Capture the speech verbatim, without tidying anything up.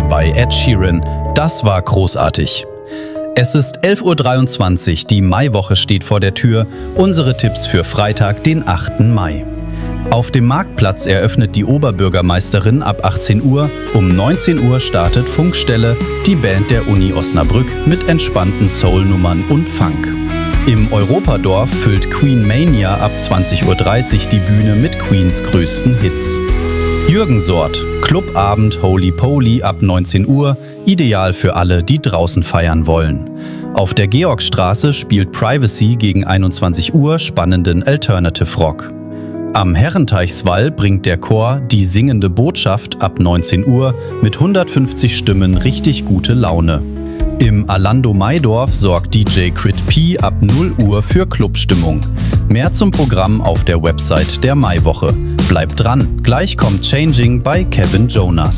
bei Ed Sheeran. Das war großartig. Es ist elf Uhr dreiundzwanzig, die Maiwoche steht vor der Tür. Unsere Tipps für Freitag, den achten Mai. Auf dem Marktplatz eröffnet die Oberbürgermeisterin ab achtzehn Uhr. Um neunzehn Uhr startet Funkstelle, die Band der Uni Osnabrück mit entspannten Soul-Nummern und Funk. Im Europadorf füllt Queen Mania ab zwanzig Uhr dreißig die Bühne mit Queens größten Hits. Jürgensort, Clubabend Holy Poly ab neunzehn Uhr, ideal für alle, die draußen feiern wollen. Auf der Georgstraße spielt Privacy gegen einundzwanzig Uhr spannenden Alternative Rock. Am Herrenteichswall bringt der Chor Die singende Botschaft ab neunzehn Uhr mit hundertfünfzig Stimmen richtig gute Laune. Im Alando Maidorf sorgt D J Crit P ab null Uhr für Clubstimmung. Mehr zum Programm auf der Website der Maiwoche. Bleibt dran, gleich kommt Changing bei Kevin Jonas.